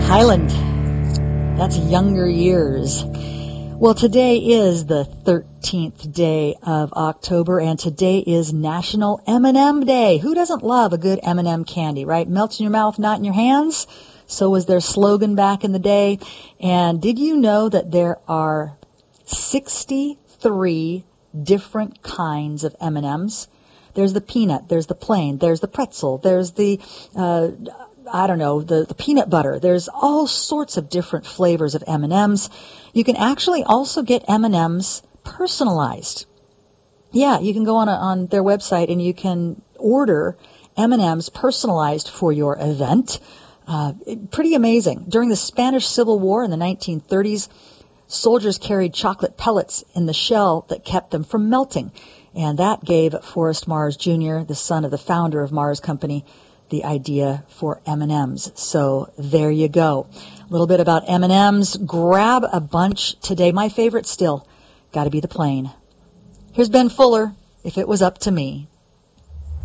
Highland. That's Younger Years. Well, today is the 13th day of October, and today is National M&M Day. Who doesn't love a good M&M candy, right? Melts in your mouth, not in your hands. So was their slogan back in the day. And did you know that there are 63 different kinds of M&Ms? There's the peanut, there's the plain, there's the pretzel, there's the the peanut butter. There's all sorts of different flavors of M&Ms. You can actually also get M&Ms personalized. Yeah, you can go on their website and you can order M&Ms personalized for your event. Pretty amazing. During the Spanish Civil War in the 1930s, soldiers carried chocolate pellets in the shell that kept them from melting. And that gave Forrest Mars Jr., the son of the founder of Mars Company, the idea for M&Ms. So there you go. A little bit about M&Ms. Grab a bunch today. My favorite still, got to be the plain. Here's Ben Fuller, If It Was Up to Me.